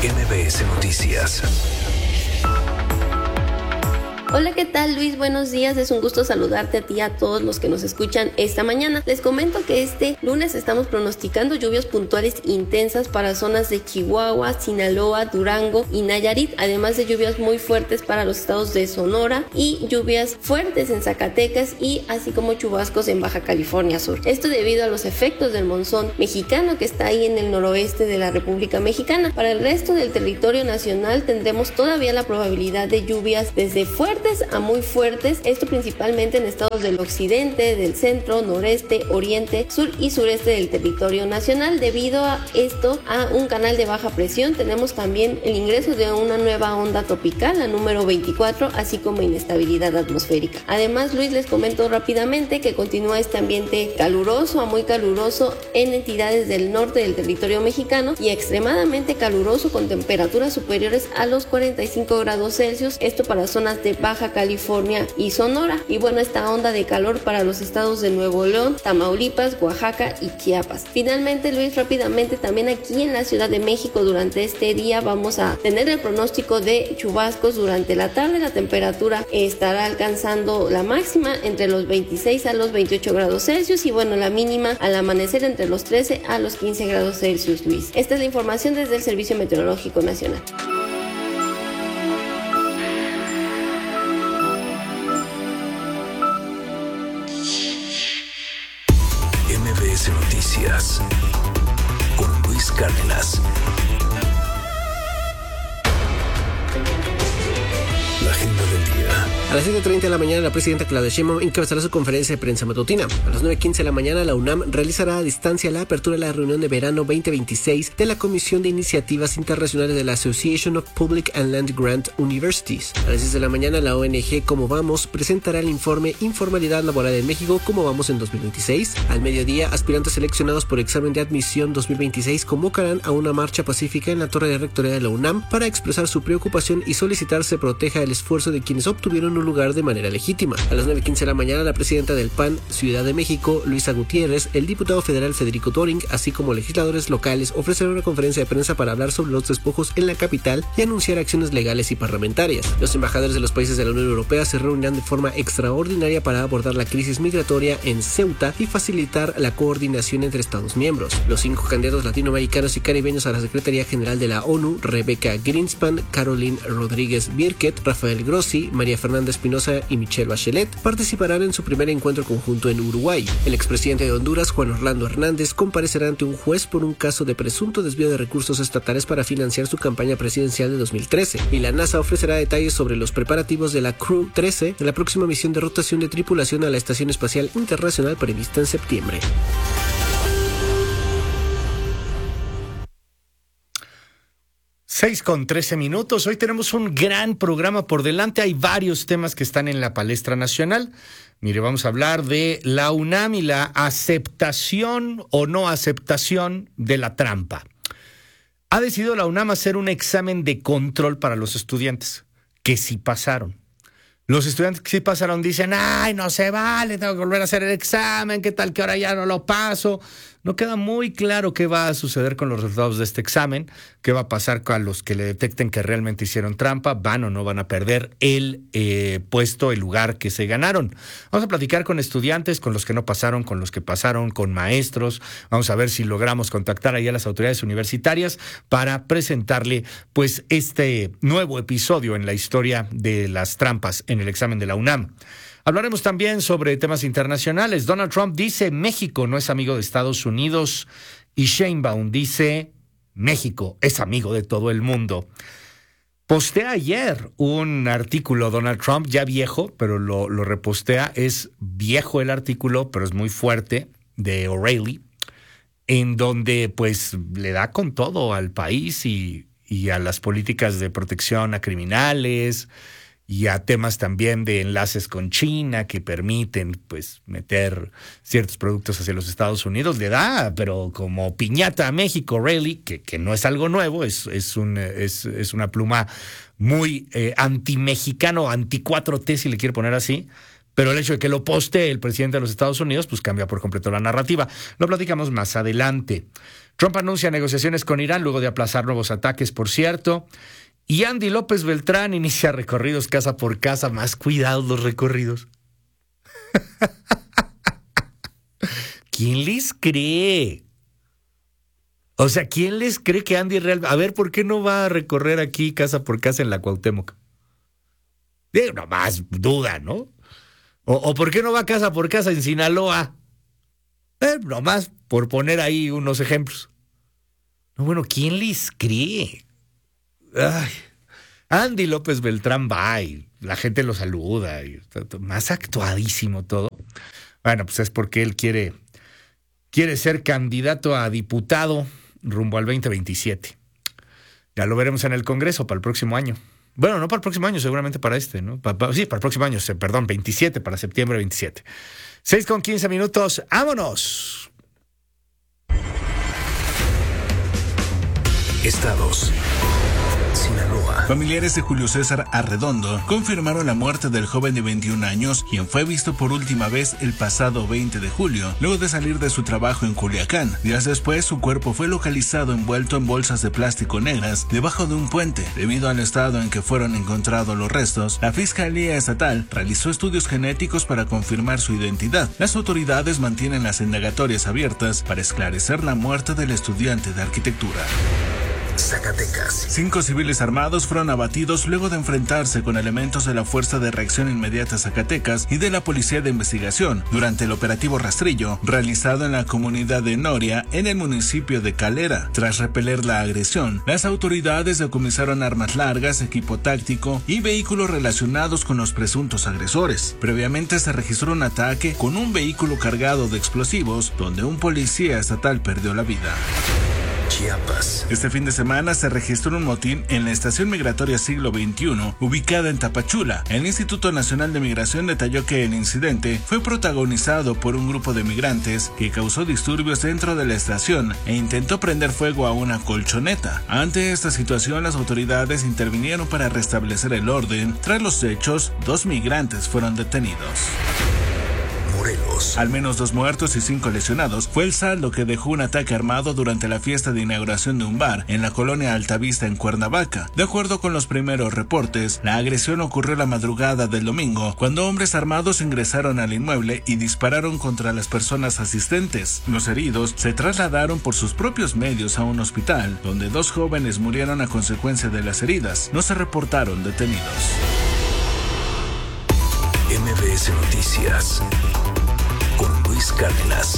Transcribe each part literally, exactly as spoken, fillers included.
M B S Noticias. Hola, ¿qué tal, Luis? Buenos días, es un gusto saludarte a ti y a todos los que nos escuchan esta mañana. Les comento que este lunes estamos pronosticando lluvias puntuales intensas para zonas de Chihuahua, Sinaloa, Durango y Nayarit, además de lluvias muy fuertes para los estados de Sonora y lluvias fuertes en Zacatecas y así como chubascos en Baja California Sur. Esto debido a los efectos del monzón mexicano que está ahí en el noroeste de la República Mexicana. Para el resto del territorio nacional tendremos todavía la probabilidad de lluvias desde fuertes a muy fuertes, esto principalmente en estados del occidente, del centro, noreste, oriente, sur y sureste del territorio nacional. Debido a esto, a un canal de baja presión, tenemos también el ingreso de una nueva onda tropical, la número veinticuatro, así como inestabilidad atmosférica. Además, Luis, les comento rápidamente que continúa este ambiente caluroso a muy caluroso en entidades del norte del territorio mexicano y extremadamente caluroso con temperaturas superiores a los cuarenta y cinco grados Celsius, esto para zonas de Baja California y Sonora. Y bueno, esta onda de calor para los estados de Nuevo León, Tamaulipas, Oaxaca y Chiapas. Finalmente, Luis, rápidamente también aquí en la Ciudad de México durante este día vamos a tener el pronóstico de chubascos durante la tarde. La temperatura estará alcanzando la máxima entre los veintiséis a los veintiocho grados Celsius y bueno, la mínima al amanecer entre los trece a los quince grados Celsius, Luis. Esta es la información desde el Servicio Meteorológico Nacional. M B S Noticias con Luis Cárdenas. La agenda del día. A las siete treinta de la mañana, la presidenta Claudia Sheinbaum encabezará su conferencia de prensa matutina. A las nueve quince de la mañana, la UNAM realizará a distancia la apertura de la reunión de verano veinte veintiséis de la Comisión de Iniciativas Internacionales de la Association of Public and Land Grant Universities. A las diez de la mañana, la O N G Cómo Vamos presentará el informe Informalidad Laboral en México, ¿Cómo vamos en dos mil veintiséis? Al mediodía, aspirantes seleccionados por examen de admisión dos mil veintiséis convocarán a una marcha pacífica en la Torre de Rectoría de la UNAM para expresar su preocupación y solicitar se proteja el esfuerzo de quienes obtuvieron un lugar de manera legítima. A las nueve quince de la mañana, la presidenta del P A N Ciudad de México, Luisa Gutiérrez, el diputado federal Federico Doring, así como legisladores locales ofrecerán una conferencia de prensa para hablar sobre los despojos en la capital y anunciar acciones legales y parlamentarias. Los embajadores de los países de la Unión Europea se reunirán de forma extraordinaria para abordar la crisis migratoria en Ceuta y facilitar la coordinación entre Estados miembros. Los cinco candidatos latinoamericanos y caribeños a la Secretaría General de la ONU, Rebecca Greenspan, Caroline Rodríguez Birket, Rafael Grossi, María Fernanda Espinosa y Michelle Bachelet, participarán en su primer encuentro conjunto en Uruguay. El expresidente de Honduras, Juan Orlando Hernández, comparecerá ante un juez por un caso de presunto desvío de recursos estatales para financiar su campaña presidencial de dos mil trece. Y la NASA ofrecerá detalles sobre los preparativos de la Crew trece, de la próxima misión de rotación de tripulación a la Estación Espacial Internacional prevista en septiembre. seis con trece minutos. Hoy tenemos un gran programa por delante. Hay varios temas que están en la palestra nacional. Mire, vamos a hablar de la UNAM y la aceptación o no aceptación de la trampa. Ha decidido la UNAM hacer un examen de control para los estudiantes, que sí pasaron. Los estudiantes que sí pasaron dicen, ay, no se vale, tengo que volver a hacer el examen, ¿qué tal que ahora ya no lo paso? No queda muy claro qué va a suceder con los resultados de este examen, qué va a pasar con los que le detecten que realmente hicieron trampa, van o no van a perder el eh, puesto, el lugar que se ganaron. Vamos a platicar con estudiantes, con los que no pasaron, con los que pasaron, con maestros. Vamos a ver si logramos contactar ahí a las autoridades universitarias para presentarle pues este nuevo episodio en la historia de las trampas en el examen de la UNAM. Hablaremos también sobre temas internacionales. Donald Trump dice México no es amigo de Estados Unidos y Sheinbaum dice México es amigo de todo el mundo. Postea ayer un artículo Donald Trump, ya viejo, pero lo, lo repostea. Es viejo el artículo, pero es muy fuerte, de O'Reilly, en donde pues le da con todo al país y, y a las políticas de protección a criminales, y a temas también de enlaces con China que permiten pues meter ciertos productos hacia los Estados Unidos. Le da, pero como piñata a México, O'Reilly, que, que no es algo nuevo, es, es, un, es, es una pluma muy eh, anti-mexicano, anti cuatro T, si le quiere poner así. Pero el hecho de que lo postee el presidente de los Estados Unidos, pues cambia por completo la narrativa. Lo platicamos más adelante. Trump anuncia negociaciones con Irán luego de aplazar nuevos ataques, por cierto. Y Andy López Beltrán inicia recorridos casa por casa. Más cuidados los recorridos. ¿Quién les cree? O sea, ¿quién les cree que Andy real? A ver, ¿por qué no va a recorrer aquí casa por casa en la Cuauhtémoc? Digo, nomás duda, ¿no? O, o ¿por qué no va casa por casa en Sinaloa? Eh, nomás por poner ahí unos ejemplos. No, bueno, ¿quién les cree? Ay, Andy López Beltrán va y la gente lo saluda. Y, más actuadísimo todo. Bueno, pues es porque él quiere, quiere ser candidato a diputado rumbo al veinte veintisiete. Ya lo veremos en el Congreso para el próximo año. Bueno, no para el próximo año, seguramente para este, ¿no? Pa, pa, sí, para el próximo año, perdón, veintisiete, para septiembre veintisiete. seis con quince minutos, ¡vámonos! Estados. Sinaloa. Familiares de Julio César Arredondo confirmaron la muerte del joven de veintiún años, quien fue visto por última vez el pasado veinte de julio, luego de salir de su trabajo en Culiacán. Días después, su cuerpo fue localizado envuelto en bolsas de plástico negras debajo de un puente. Debido al estado en que fueron encontrados los restos, la Fiscalía Estatal realizó estudios genéticos para confirmar su identidad. Las autoridades mantienen las indagatorias abiertas para esclarecer la muerte del estudiante de arquitectura. Zacatecas. Cinco civiles armados fueron abatidos luego de enfrentarse con elementos de la Fuerza de Reacción Inmediata Zacatecas y de la Policía de Investigación durante el operativo Rastrillo, realizado en la comunidad de Noria, en el municipio de Calera. Tras repeler la agresión, las autoridades decomisaron armas largas, equipo táctico y vehículos relacionados con los presuntos agresores. Previamente se registró un ataque con un vehículo cargado de explosivos, donde un policía estatal perdió la vida. Chiapas. Este fin de semana se registró un motín en la estación migratoria Siglo veintiuno, ubicada en Tapachula. El Instituto Nacional de Migración detalló que el incidente fue protagonizado por un grupo de migrantes que causó disturbios dentro de la estación e intentó prender fuego a una colchoneta. Ante esta situación, las autoridades intervinieron para restablecer el orden. Tras los hechos, dos migrantes fueron detenidos. Morelos. Al menos dos muertos y cinco lesionados fue el saldo que dejó un ataque armado durante la fiesta de inauguración de un bar en la colonia Altavista en Cuernavaca. De acuerdo con los primeros reportes, la agresión ocurrió la madrugada del domingo, cuando hombres armados ingresaron al inmueble y dispararon contra las personas asistentes. Los heridos se trasladaron por sus propios medios a un hospital, donde dos jóvenes murieron a consecuencia de las heridas. No se reportaron detenidos. M V S Noticias con Luis Cárdenas.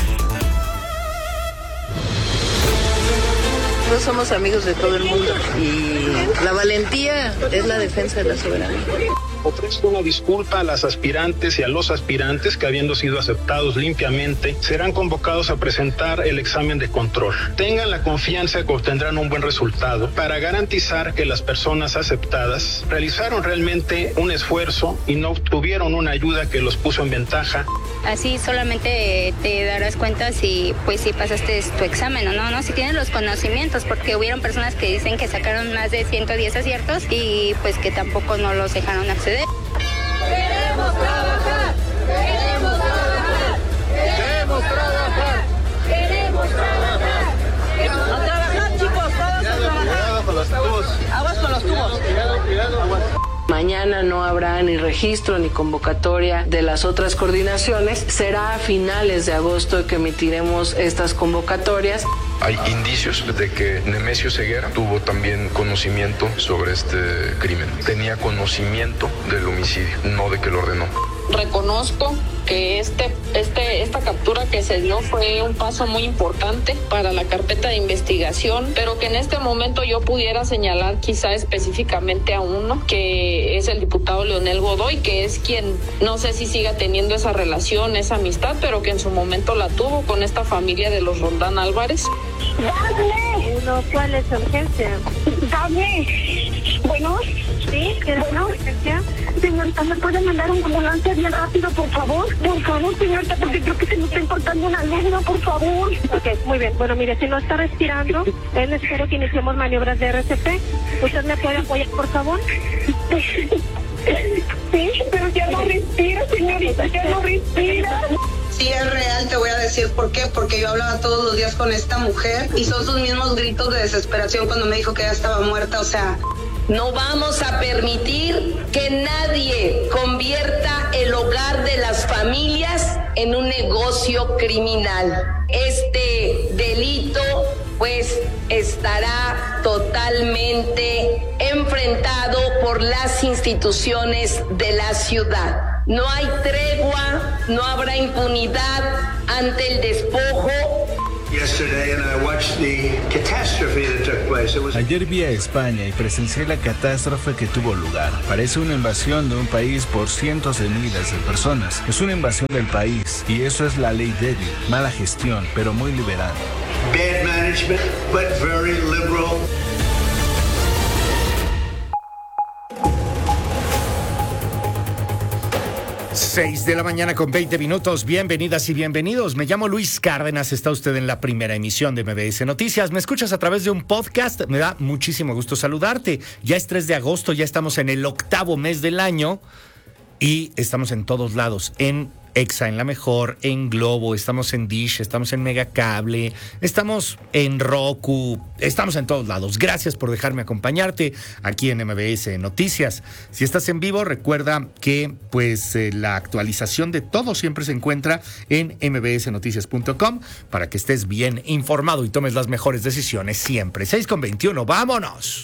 Nosotros somos amigos de todo el mundo y la valentía es la defensa de la soberanía. Ofrezco una disculpa a las aspirantes y a los aspirantes que, habiendo sido aceptados limpiamente, serán convocados a presentar el examen de control. Tengan la confianza que obtendrán un buen resultado para garantizar que las personas aceptadas realizaron realmente un esfuerzo y no obtuvieron una ayuda que los puso en ventaja. Así solamente te darás cuenta si pues si pasaste tu examen o no, no, si tienes los conocimientos, porque hubieron personas que dicen que sacaron más de ciento diez aciertos y pues que tampoco no los dejaron acceder. Queremos trabajar, queremos trabajar, queremos trabajar, queremos trabajar. A trabajar, chicos, todos a trabajar. Cuidado con los tubos. Aguas con los tubos. Cuidado, cuidado, aguas. Mañana no habrá ni registro ni convocatoria de las otras coordinaciones. Será a finales de agosto que emitiremos estas convocatorias. Hay indicios de que Nemesio Ceguera tuvo también conocimiento sobre este crimen. Tenía conocimiento del homicidio, no de que lo ordenó. Reconozco que este, este, esta captura que se dio fue un paso muy importante para la carpeta de investigación, pero que en este momento yo pudiera señalar quizá específicamente a uno, que es el diputado Leonel Godoy, que es quien, no sé si siga teniendo esa relación, esa amistad, pero que en su momento la tuvo con esta familia de los Roldán Álvarez. ¡Dale! Uno, ¿cuál es la urgencia? ¡Dale! Bueno, ¿Sí? ¿Qué es bueno, la urgencia? Señorita, ¿me puede mandar una ambulancia bien rápido, por favor? Por favor, señorita, porque creo que se me está importando una alumna, por favor. Ok, muy bien. Bueno, mire, si no está respirando, es necesario que iniciemos maniobras de R C P. ¿Usted me puede apoyar, por favor? Sí, pero ya no respira, señorita, ya no respira. Sí es real, te voy a decir por qué, porque yo hablaba todos los días con esta mujer y son sus mismos gritos de desesperación cuando me dijo que ya estaba muerta, o sea... No vamos a permitir que nadie convierta el hogar de las familias en un negocio criminal. Este delito, pues, estará totalmente enfrentado por las instituciones de la ciudad. No hay tregua, no habrá impunidad ante el despojo. Ayer vi a España y presencié la catástrofe que tuvo lugar. Parece una invasión de un país por cientos de miles de personas. Es una invasión del país y eso es la ley débil, mala gestión, pero muy liberal. Bad management, but very liberal. seis de la mañana con veinte minutos. Bienvenidas y bienvenidos. Me llamo Luis Cárdenas. Está usted en la primera emisión de M B S Noticias. Me escuchas a través de un podcast. Me da muchísimo gusto saludarte. Ya es tres de agosto, ya estamos en el octavo mes del año y estamos en todos lados. En Exa, en La Mejor, en Globo, estamos en Dish, estamos en Megacable, estamos en Roku, estamos en todos lados. Gracias por dejarme acompañarte aquí en M B S Noticias. Si estás en vivo, recuerda que pues eh, la actualización de todo siempre se encuentra en m b s noticias punto com para que estés bien informado y tomes las mejores decisiones siempre. seis con veintiuno, ¡vámonos!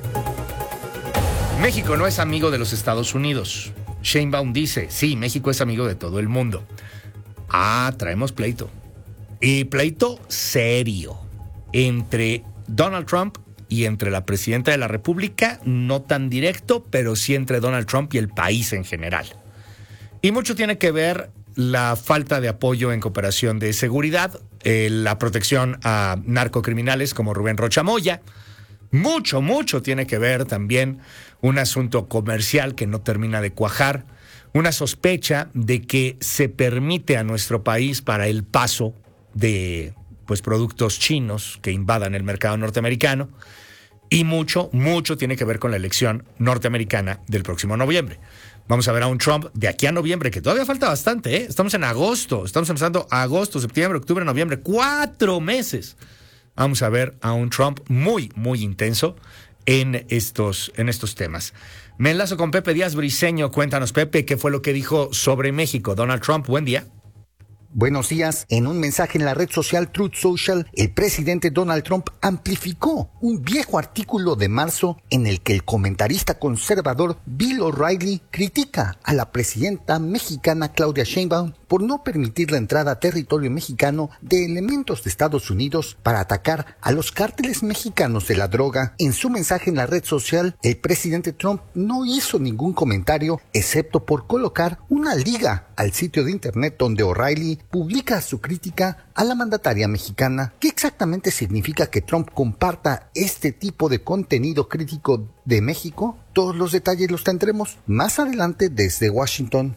México no es amigo de los Estados Unidos. Sheinbaum dice, sí, México es amigo de todo el mundo. Ah, traemos pleito. Y pleito serio entre Donald Trump y entre la presidenta de la República, no tan directo, pero sí entre Donald Trump y el país en general. Y mucho tiene que ver la falta de apoyo en cooperación de seguridad, eh, la protección a narcocriminales como Rubén Rocha Moya. Mucho, mucho tiene que ver también un asunto comercial que no termina de cuajar, una sospecha de que se permite a nuestro país para el paso de pues, productos chinos que invadan el mercado norteamericano y mucho, mucho tiene que ver con la elección norteamericana del próximo noviembre. Vamos a ver a un Trump de aquí a noviembre, que todavía falta bastante, ¿eh? Estamos en agosto, estamos empezando agosto, septiembre, octubre, noviembre, cuatro meses. Vamos a ver a un Trump muy, muy intenso en estos, en estos temas. Me enlazo con Pepe Díaz Briceño. Cuéntanos, Pepe, ¿qué fue lo que dijo sobre México Donald Trump? Buen día. Buenos días. En un mensaje en la red social Truth Social, el presidente Donald Trump amplificó un viejo artículo de marzo en el que el comentarista conservador Bill O'Reilly critica a la presidenta mexicana Claudia Sheinbaum por no permitir la entrada a territorio mexicano de elementos de Estados Unidos para atacar a los cárteles mexicanos de la droga. En su mensaje en la red social, el presidente Trump no hizo ningún comentario excepto por colocar una liga al sitio de internet donde O'Reilly publica su crítica a la mandataria mexicana. ¿Qué exactamente significa que Trump comparta este tipo de contenido crítico de México? Todos los detalles los tendremos más adelante desde Washington.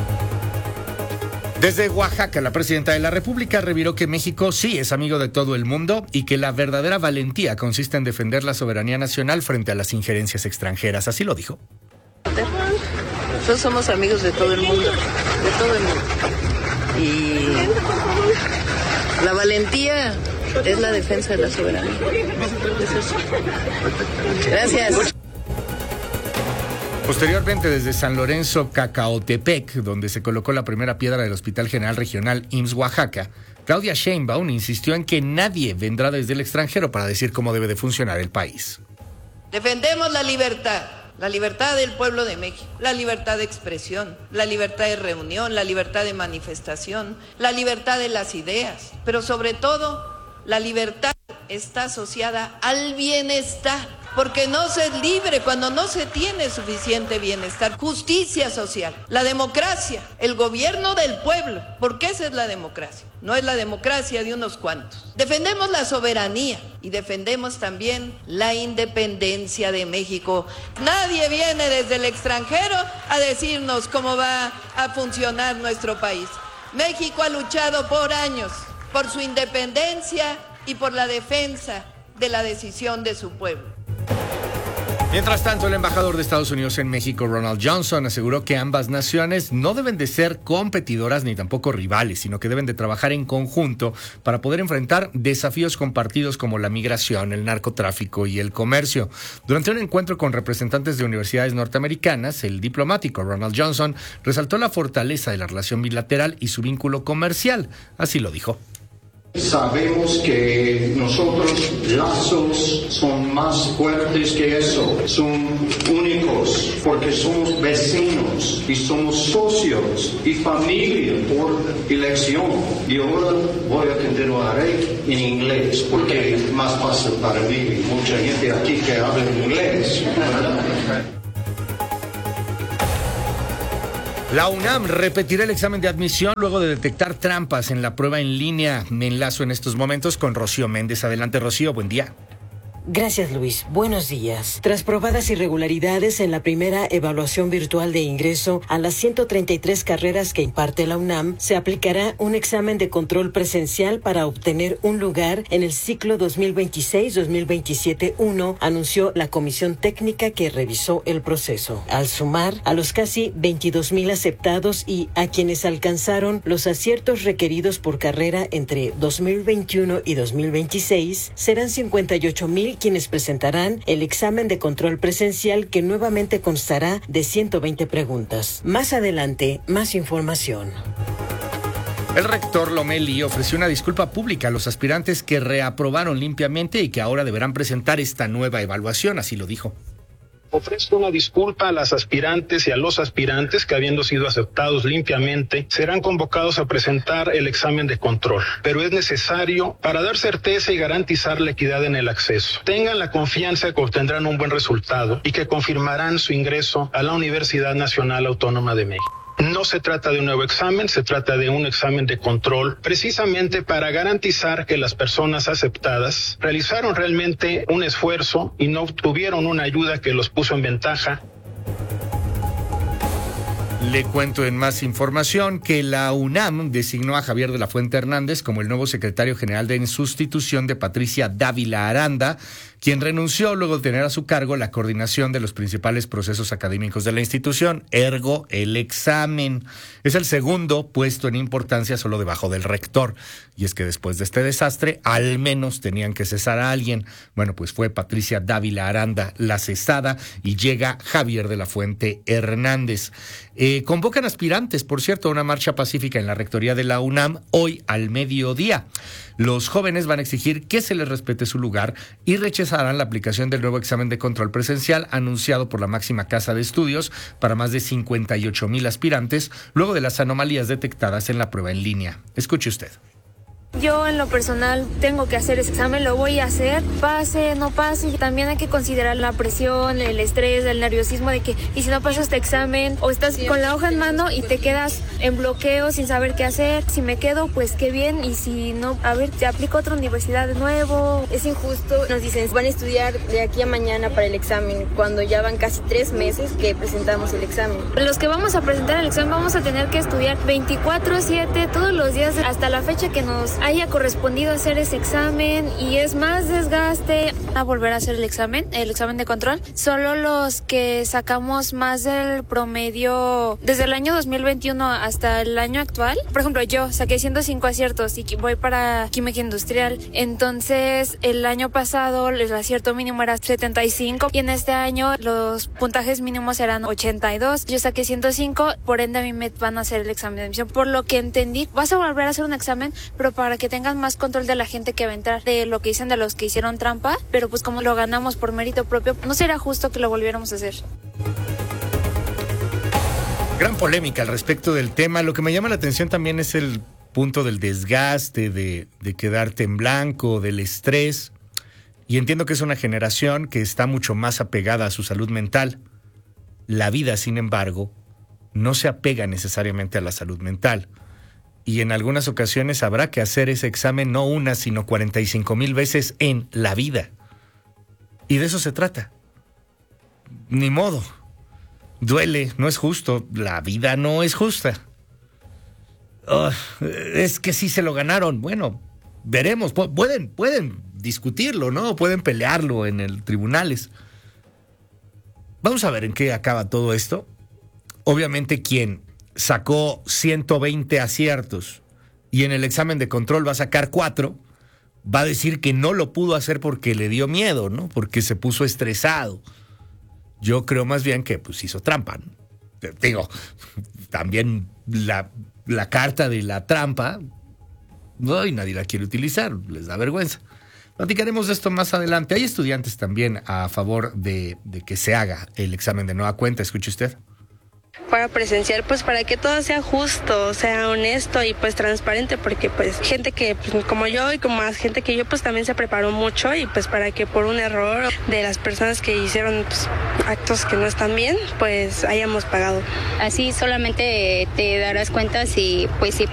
Desde Oaxaca, la presidenta de la República reviró que México sí es amigo de todo el mundo y que la verdadera valentía consiste en defender la soberanía nacional frente a las injerencias extranjeras. Así lo dijo. Nosotros somos amigos de todo el mundo, de todo el mundo. Y la valentía es la defensa de la soberanía. Eso es. Gracias. Posteriormente, desde San Lorenzo, Cacaotepec, donde se colocó la primera piedra del Hospital General Regional I M S S Oaxaca, Claudia Sheinbaum insistió en que nadie vendrá desde el extranjero para decir cómo debe de funcionar el país. Defendemos la libertad. La libertad del pueblo de México, la libertad de expresión, la libertad de reunión, la libertad de manifestación, la libertad de las ideas, pero sobre todo, la libertad está asociada al bienestar, porque no se es libre cuando no se tiene suficiente bienestar. Justicia social, la democracia, el gobierno del pueblo, porque esa es la democracia, no es la democracia de unos cuantos. Defendemos la soberanía y defendemos también la independencia de México. Nadie viene desde el extranjero a decirnos cómo va a funcionar nuestro país. México ha luchado por años por su independencia y por la defensa de la decisión de su pueblo. Mientras tanto, el embajador de Estados Unidos en México, Ronald Johnson, aseguró que ambas naciones no deben de ser competidoras ni tampoco rivales, sino que deben de trabajar en conjunto para poder enfrentar desafíos compartidos como la migración, el narcotráfico y el comercio. Durante un encuentro con representantes de universidades norteamericanas, el diplomático Ronald Johnson resaltó la fortaleza de la relación bilateral y su vínculo comercial. Así lo dijo. Sabemos que nosotros lazos son más fuertes que eso, son únicos porque somos vecinos y somos socios y familia por elección. Y ahora voy a continuar en inglés porque es más fácil para mí y mucha gente aquí que habla inglés, ¿verdad? La UNAM repetirá el examen de admisión luego de detectar trampas en la prueba en línea. Me enlazo en estos momentos con Rocío Méndez. Adelante, Rocío, buen día. Gracias, Luis. Buenos días. Tras probadas irregularidades en la primera evaluación virtual de ingreso a las ciento treinta y tres carreras que imparte la UNAM, se aplicará un examen de control presencial para obtener un lugar en el ciclo dos mil veintiséis dos mil veintisiete uno, anunció la comisión técnica que revisó el proceso. Al sumar a los casi veintidós mil aceptados y a quienes alcanzaron los aciertos requeridos por carrera entre dos mil veintiuno y dos mil veintiséis, serán cincuenta y ocho mil quienes presentarán el examen de control presencial, que nuevamente constará de ciento veinte preguntas. Más adelante, más información. El rector Lomeli ofreció una disculpa pública a los aspirantes que reaprobaron limpiamente y que ahora deberán presentar esta nueva evaluación, así lo dijo. Ofrezco una disculpa a las aspirantes y a los aspirantes que, habiendo sido aceptados limpiamente, serán convocados a presentar el examen de control. Pero es necesario para dar certeza y garantizar la equidad en el acceso. Tengan la confianza que obtendrán un buen resultado y que confirmarán su ingreso a la Universidad Nacional Autónoma de México. No se trata de un nuevo examen, se trata de un examen de control, precisamente para garantizar que las personas aceptadas realizaron realmente un esfuerzo y no obtuvieron una ayuda que los puso en ventaja. Le cuento en más información que la UNAM designó a Javier de la Fuente Hernández como el nuevo secretario general de en sustitución de Patricia Dávila Aranda, quien renunció luego de tener a su cargo la coordinación de los principales procesos académicos de la institución, ergo el examen. Es el segundo puesto en importancia solo debajo del rector. Y es que después de este desastre, al menos tenían que cesar a alguien. Bueno, pues fue Patricia Dávila Aranda la cesada y llega Javier de la Fuente Hernández. Eh, convocan aspirantes, por cierto, a una marcha pacífica en la rectoría de la UNAM hoy al mediodía. Los jóvenes van a exigir que se les respete su lugar y rechazarán la aplicación del nuevo examen de control presencial anunciado por la máxima casa de estudios para más de cincuenta y ocho mil aspirantes, luego de las anomalías detectadas en la prueba en línea. Escuche usted. Yo en lo personal tengo que hacer ese examen, lo voy a hacer, pase, no pase. Y también hay que considerar la presión, el estrés, el nerviosismo de que, y si no pasas este examen, o estás con la hoja en mano y te quedas en bloqueo sin saber qué hacer. Si me quedo, pues qué bien, y si no, a ver, te aplico a otra universidad de nuevo. Es injusto, nos dicen, van a estudiar de aquí a mañana para el examen, cuando ya van casi tres meses que presentamos el examen. Los que vamos a presentar el examen vamos a tener que estudiar veinticuatro siete todos los días hasta la fecha que nos haya correspondido hacer ese examen, y es más desgaste a volver a hacer el examen, el examen de control. Solo los que sacamos más del promedio desde el año dos mil veintiuno hasta el año actual. Por ejemplo, yo saqué ciento cinco aciertos y voy para química industrial. Entonces, el año pasado el acierto mínimo era setenta y cinco y en este año los puntajes mínimos eran ochenta y dos. Yo saqué ciento cinco, por ende a mí me van a hacer el examen de admisión. Por lo que entendí, vas a volver a hacer un examen, pero para que tengan más control de la gente que va a entrar, de lo que dicen de los que hicieron trampa, pero pues como lo ganamos por mérito propio, no será justo que lo volviéramos a hacer. Gran polémica al respecto del tema. Lo que me llama la atención también es el punto del desgaste, de, de quedarte en blanco, del estrés. Y entiendo que es una generación que está mucho más apegada a su salud mental. La vida, sin embargo, no se apega necesariamente a la salud mental. Y en algunas ocasiones habrá que hacer ese examen no una, sino cuarenta y cinco mil veces en la vida. Y de eso se trata. Ni modo. Duele, no es justo. La vida no es justa. Oh, es que sí se lo ganaron. Bueno, veremos. Pueden, pueden discutirlo, ¿no? Pueden pelearlo en el tribunales. Vamos a ver en qué acaba todo esto. Obviamente quien sacó ciento veinte aciertos y en el examen de control va a sacar cuatro, va a decir que no lo pudo hacer porque le dio miedo, ¿no? Porque se puso estresado. Yo creo más bien que pues hizo trampa, ¿no? Digo, también la, la carta de la trampa, no, y nadie la quiere utilizar, les da vergüenza. Platicaremos de esto más adelante. Hay estudiantes también a favor de, de que se haga el examen de nueva cuenta. Escuche usted. Para presenciar, pues para que todo sea justo, sea honesto y pues transparente, porque pues gente que pues, como yo y como más gente que yo pues también se preparó mucho y pues para que por un error de las personas que hicieron pues, actos que no están bien, pues hayamos pagado. Así solamente te darás cuenta si pues si